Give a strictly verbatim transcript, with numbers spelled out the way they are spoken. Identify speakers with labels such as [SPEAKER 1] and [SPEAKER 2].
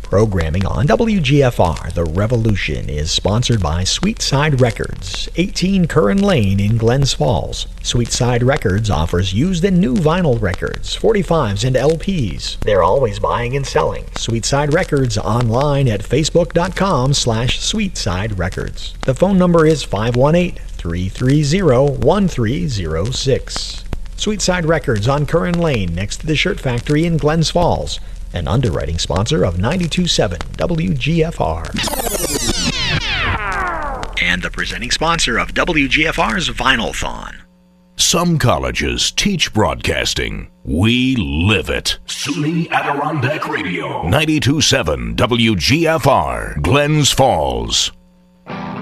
[SPEAKER 1] Programming on W G F R, The Revolution, is sponsored by Sweetside Records, eighteen Curran Lane in Glens Falls. Sweetside Records offers used and new vinyl records, forty-fives, and L Ps. They're always buying and selling. Sweetside Records online at facebook.com slash Sweetside Records. The phone number is five one eight, three three zero, one three zero six. Sweetside Records on Curran Lane next to the Shirt Factory in Glens Falls. An underwriting sponsor of ninety-two point seven W G F R. And the presenting sponsor of W G F R's Vinyl-thon.
[SPEAKER 2] Some colleges teach broadcasting. We live it. SUNY Adirondack Radio. ninety-two point seven W G F R, Glens Falls.